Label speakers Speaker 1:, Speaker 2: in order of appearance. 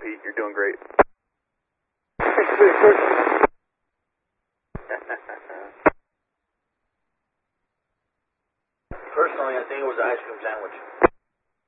Speaker 1: Pete. You're doing great.
Speaker 2: Personally, I think it was an ice cream sandwich.